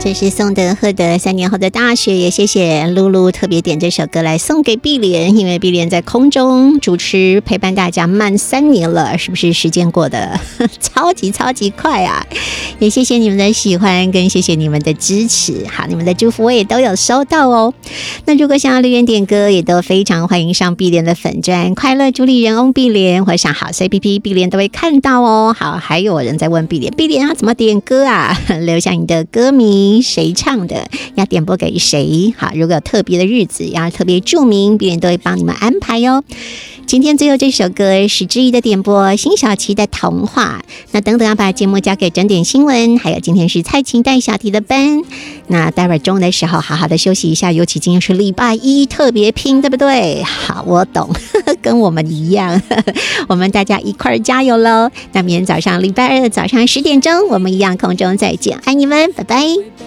这是宋德赫的3年后的大学，也谢谢露露特别点这首歌来送给碧莲，因为碧莲在空中主持陪伴大家满3年了，是不是时间过得超级快啊？也谢谢你们的喜欢，跟谢谢你们的支持，好，你们的祝福我也都有收到哦。那如果想要留言点歌，也都非常欢迎上碧莲的粉专快乐主理人翁碧莲，或上好 CPP 碧莲都会看到哦。好，还有人在问碧莲要怎么点歌啊？留下你的歌名，谁唱的，要点播给谁？好，如果有特别的日子要特别注明，碧莲都会帮你们安排哦。今天最后这首歌是之一的点播，辛晓琪的童话。那等等要把节目交给整点新闻，还有今天是蔡琴带小提的班。那待会儿中午的时候好好的休息一下，尤其今天是礼拜一，特别拼，对不对？好，我懂，跟我们一样，我们大家一块儿加油咯。那明天早上礼拜二早上10点钟，我们一样空中再见，爱你们，拜拜。